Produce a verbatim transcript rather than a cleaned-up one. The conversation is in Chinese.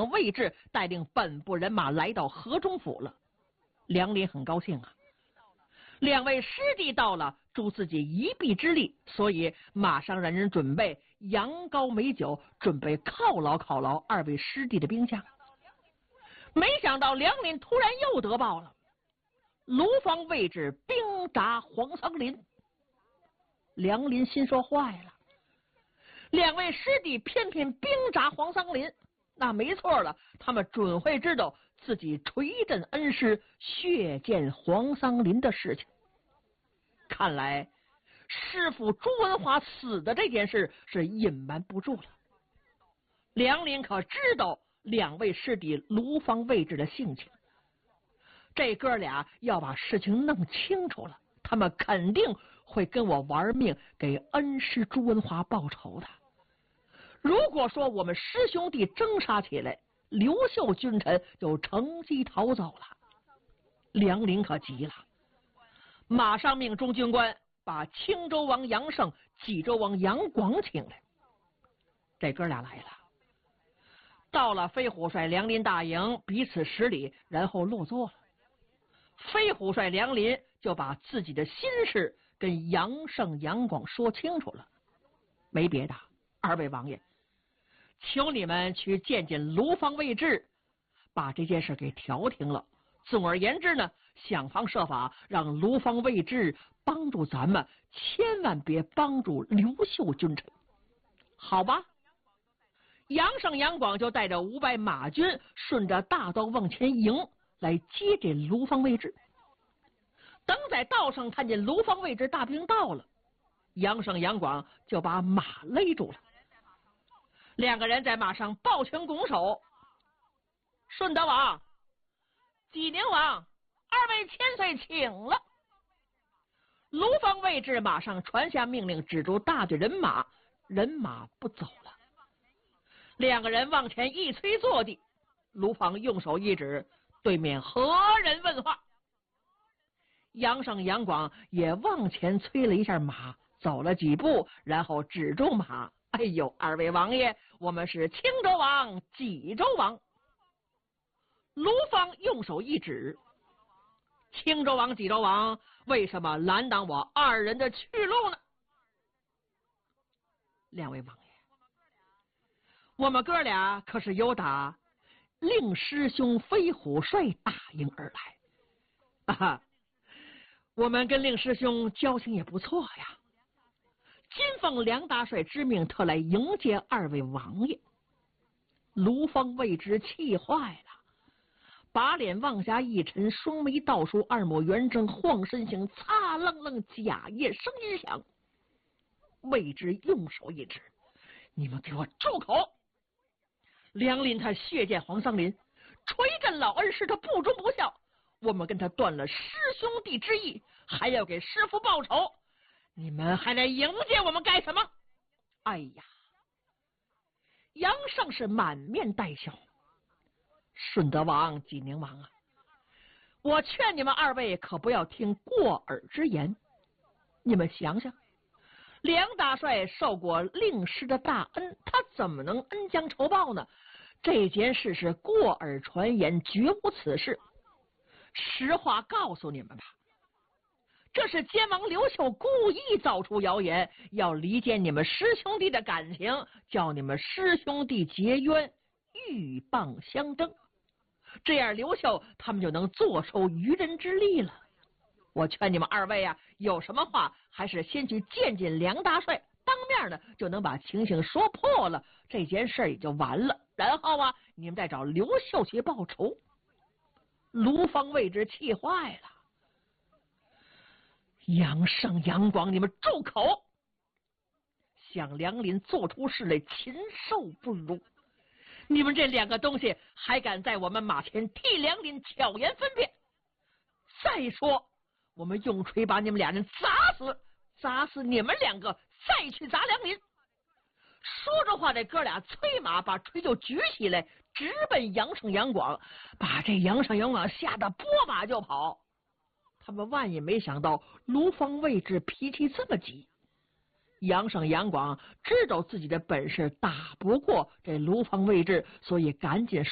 方魏志带领本部人马来到河中府了。梁林很高兴啊，两位师弟到了，助自己一臂之力，所以马上让人准备羊羔美酒，准备犒劳犒劳二位师弟的兵将。没想到梁林突然又得报了，卢方魏志兵扎黄桑林。梁林心说坏了，两位师弟偏偏兵扎黄桑林，那没错了，他们准会知道自己垂枕恩师血溅黄桑林的事情。看来师傅朱文华死的这件事是隐瞒不住了。梁林可知道两位师弟卢方魏志的性情，这哥俩要把事情弄清楚了，他们肯定会跟我玩命给恩师朱文华报仇的。如果说我们师兄弟争杀起来，刘秀君臣就乘机逃走了。梁林可急了，马上命中军官把青州王杨胜、济州王杨广请来。这哥俩来了，到了飞虎帅梁林大营，彼此施礼，然后落座了。飞虎帅梁林就把自己的心事跟杨胜、杨广说清楚了。没别的，二位王爷，求你们去见见卢方魏志，把这件事给调停了。总而言之呢，想方设法让卢方魏志帮助咱们，千万别帮助刘秀君臣，好吧？杨胜、杨广就带着五百马军，顺着大道往前迎，来接这卢方魏志。等在道上看见卢方魏志大兵到了，杨胜、杨广就把马勒住了。两个人在马上抱拳拱手：“顺德王、济宁王，二位千岁请了。”卢方魏志马上传下命令，指住大队人马，人马不走了。两个人往前一催坐地，卢方用手一指，对面何人问话？杨胜、杨广也往前催了一下马，走了几步，然后止住马：“哎呦，二位王爷，我们是青州王、济州王。”卢方用手一指：“青州王、济州王，为什么拦挡我二人的去路呢？”两位王爷，我们哥俩可是有打令师兄飞虎帅大营而来啊，我们跟令师兄交情也不错呀。今奉梁大帅之命，特来迎接二位王爷。卢方魏之气坏了，把脸往下一沉，双眉倒竖，二目圆睁，晃身形，擦愣愣，假夜声音响。魏之用手一指：“你们给我住口！梁林他血溅黄桑林，垂枕老恩师，他不忠不孝，我们跟他断了师兄弟之义，还要给师父报仇，你们还来迎接我们干什么？”哎呀，杨胜是满面带笑：“顺德王、济宁王啊，我劝你们二位可不要听过耳之言。你们想想，梁大帅受过令师的大恩，他怎么能恩将仇报呢？这件事是过耳传言，绝无此事。实话告诉你们吧，这是奸王刘秀故意造出谣言，要离间你们师兄弟的感情，叫你们师兄弟结冤，鹬蚌相争。这样刘秀他们就能坐收渔人之利了。我劝你们二位啊，有什么话还是先去见见梁大帅，当面呢就能把情形说破了，这件事也就完了。然后啊，你们再找刘秀去报仇。”卢方魏之气坏了：“杨胜、杨广，你们住口！想梁林做出事来，禽兽不如！你们这两个东西还敢在我们马前替梁林巧言分辨！再说，我们用锤把你们俩人砸死，砸死你们两个，再去砸梁林。”说着话，这哥俩催马把锤就举起来，直奔杨胜、杨广，把这杨胜、杨广吓得拨马就跑。他们万也没想到卢方魏之脾气这么急。杨胜、杨广知道自己的本事打不过这卢方魏之，所以赶紧